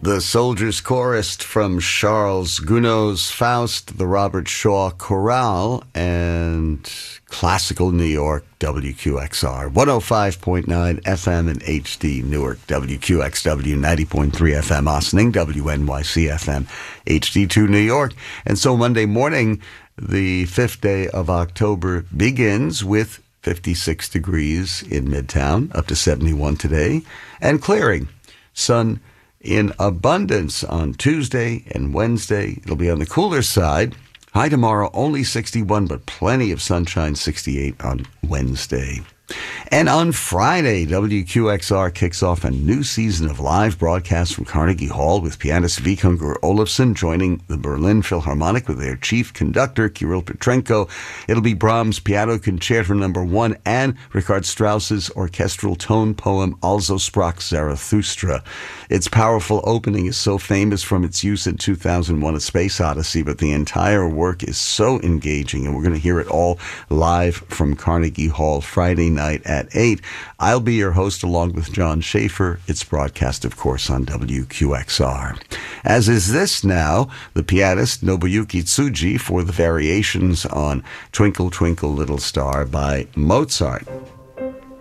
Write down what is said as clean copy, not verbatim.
The Soldiers Chorus from Charles Gounod's Faust, the Robert Shaw Chorale, and Classical New York, WQXR, 105.9 FM in HD, Newark, WQXW, 90.3 FM, Ossining, WNYC FM, HD2, New York. And so Monday morning, the 5th day of October, begins with 56 degrees in Midtown, up to 71 today, and clearing. Sun in abundance on Tuesday and Wednesday. It'll be on the cooler side. High tomorrow, only 61, but plenty of sunshine, 68 on Wednesday. And on Friday, WQXR kicks off a new season of live broadcasts from Carnegie Hall with pianist Vikungur Olafsson joining the Berlin Philharmonic with their chief conductor, Kirill Petrenko. It'll be Brahms' Piano Concerto No. 1 and Richard Strauss's orchestral tone poem Also Sprach Zarathustra. Its powerful opening is so famous from its use in 2001: A Space Odyssey, but the entire work is so engaging, and we're going to hear it all live from Carnegie Hall Friday night at 8. I'll be your host along with John Schaefer. It's broadcast, of course, on WQXR. As is this now, the pianist Nobuyuki Tsuji for the variations on Twinkle, Twinkle, Little Star by Mozart.